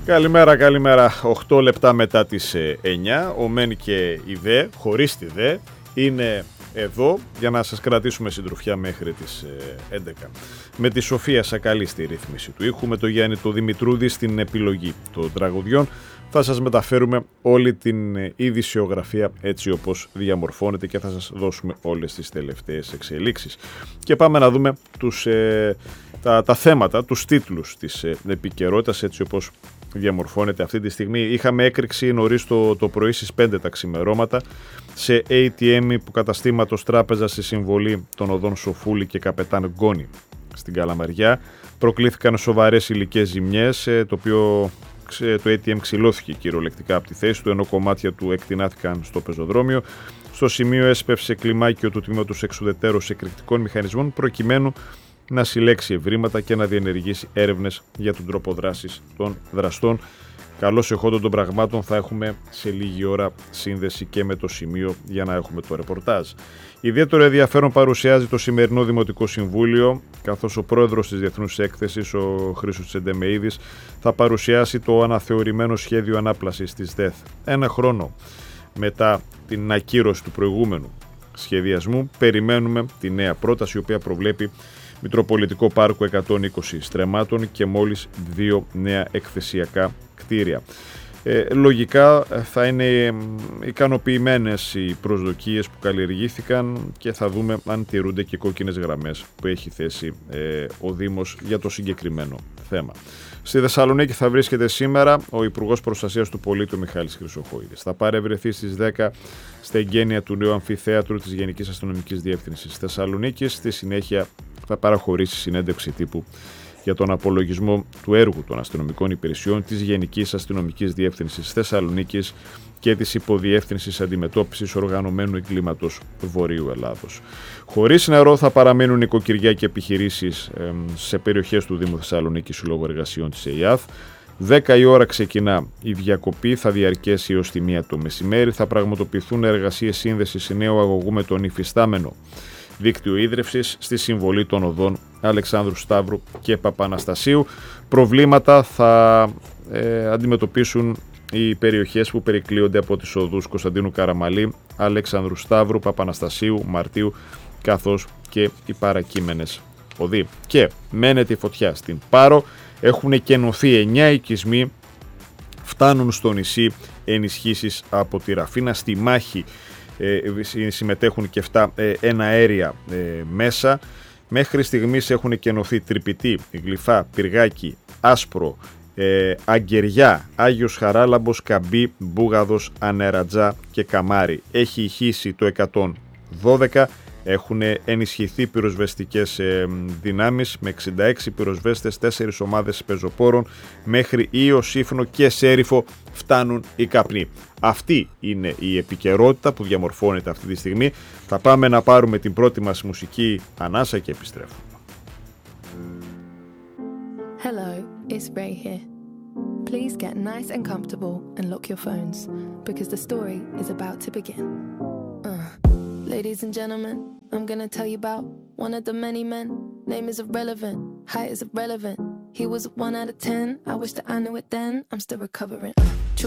Καλημέρα. 8 λεπτά μετά τις 9. Ο Μεν και η Δε, χωρίς τη Δε, είναι εδώ για να σας κρατήσουμε συντροφιά μέχρι τις 11. Με τη Σοφία Σακαλή στη ρύθμιση του ήχου, με το Γιάννη το Δημητρούδη στην επιλογή των τραγουδιών. Θα σας μεταφέρουμε όλη την ειδησιογραφία έτσι όπως διαμορφώνεται και θα σας δώσουμε όλες τις τελευταίες εξελίξεις. Και πάμε να δούμε τα θέματα, τους τίτλους της επικαιρότητας έτσι όπως διαμορφώνεται αυτή τη στιγμή. Είχαμε έκρηξη νωρίς το πρωί στις 5 τα ξημερώματα σε ATM υποκαταστήματος τράπεζα στη συμβολή των οδών Σοφούλη και Καπετάν Γκόνη στην Καλαμαριά. Προκλήθηκαν σοβαρές υλικές ζημιές, το ATM ξυλώθηκε κυριολεκτικά από τη θέση του, ενώ κομμάτια του εκτινάθηκαν στο πεζοδρόμιο. Στο σημείο έσπευσε κλιμάκιο του τμήματος εξουδετέρως εκρηκτικών μηχανισμών προκειμένου να συλλέξει ευρήματα και να διενεργήσει έρευνες για τον τρόπο δράσης των δραστών. Καλώς εχόντων των πραγμάτων, θα έχουμε σε λίγη ώρα σύνδεση και με το σημείο για να έχουμε το ρεπορτάζ. Ιδιαίτερο ενδιαφέρον παρουσιάζει το σημερινό Δημοτικό Συμβούλιο, καθώς ο πρόεδρος της Διεθνούς Έκθεσης, ο Χρήστος Τσεντεμεΐδης, θα παρουσιάσει το αναθεωρημένο σχέδιο ανάπλασης της ΔΕΘ. Ένα χρόνο μετά την ακύρωση του προηγούμενου σχεδιασμού, περιμένουμε τη νέα πρόταση, η οποία προβλέπει Μητροπολιτικό Πάρκο 120 στρεμμάτων και μόλις 2 νέα εκθεσιακά κτίρια. Λογικά θα είναι ικανοποιημένες οι προσδοκίες που καλλιεργήθηκαν και θα δούμε αν τηρούνται και οι κόκκινες γραμμές που έχει θέσει ο Δήμος για το συγκεκριμένο θέμα. Στη Θεσσαλονίκη θα βρίσκεται σήμερα ο Υπουργός Προστασίας του Πολίτη, ο Μιχάλης Χρυσοχοΐδης. Θα παρευρεθεί στις 10 στα εγγένεια του νέου αμφιθέατρου της Γενικής Αστυνομικής Διεύθυνσης Θεσσαλονίκης. Στη συνέχεια θα παραχωρήσει συνέντευξη τύπου για τον απολογισμό του έργου των αστυνομικών υπηρεσιών της Γενικής Αστυνομικής Διεύθυνσης Θεσσαλονίκης και της Υποδιεύθυνσης Αντιμετώπισης Οργανωμένου Εγκλήματος Βορείου Ελλάδος. Χωρίς νερό θα παραμείνουν νοικοκυριά και επιχειρήσεις σε περιοχές του Δήμου Θεσσαλονίκης λόγω εργασιών της ΕΙΑΘ. 10 η ώρα ξεκινά η διακοπή, θα διαρκέσει έως τη 1 το μεσημέρι. Θα πραγματοποιηθούν εργασίες σύνδεσης νέου αγωγού με τον υφιστάμενο δίκτυο ίδρυυσης στη συμβολή των οδών Αλεξάνδρου Σταύρου και Παπαναστασίου. Προβλήματα θα αντιμετωπίσουν οι περιοχές που περικλείονται από τις οδούς Κωνσταντίνου Καραμαλή, Αλεξάνδρου Σταύρου, Παπαναστασίου, Μαρτίου, καθώς και οι παρακείμενες οδοί. Και μένεται η φωτιά στην Πάρο, έχουν κενωθεί 9 οικισμοί, φτάνουν στο νησί ενισχύσεις από τη Ραφίνα. Στη μάχη συμμετέχουν και 7 εναέρια μέσα. Μέχρι στιγμής έχουν κενωθεί Τρυπητή, Γλυφά, Πυργάκι, Άσπρο, Αγκεριά, Άγιος Χαράλαμπος, Καμπή, Μπούγαδος, Ανερατζά και Καμάρι. Έχει ηχήσει το 112, έχουν ενισχυθεί πυροσβεστικές δυνάμεις με 66 πυροσβέστες, 4 ομάδες πεζοπόρων. Μέχρι Ήο, Σύφνο και Σέριφο φτάνουν οι καπνοί. Αυτή είναι η επικαιρότητα που διαμορφώνεται αυτή τη στιγμή. Θα πάμε να πάρουμε την πρώτη μας μουσική ανάσα και επιστρέφουμε. Hello, it's Ray here. Please get nice and comfortable and lock your phones because the story is about to begin. Ladies and gentlemen, I'm gonna tell you about one of the many men. Name is irrelevant, height is irrelevant. He was a 1 out of 10. I wish that I knew it then. I'm still recovering.